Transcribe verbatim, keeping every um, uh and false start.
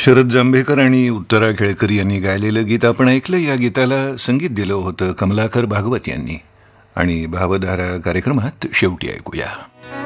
शरद जांभेकर आणि उत्तरा केळकर यांनी गायलेलं गीत आपण ऐकलं. या गीताला संगीत दिलं होतं कमलाकर भागवत यांनी. आणि भावधारा कार्यक्रमात शेवटी ऐकूया.